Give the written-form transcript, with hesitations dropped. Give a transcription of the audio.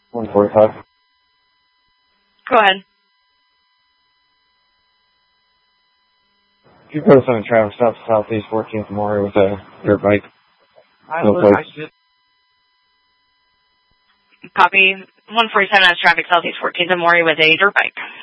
145. Go ahead. If you put us on a travel stop southeast 14th Maury with a dirt bike. No place. Copy. 147 has traffic southeast 14th and Maury with a dirt bike.